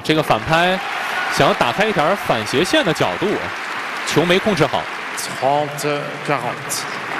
这个反拍想要打开一条反斜线的角度，球没控制好。 30-40.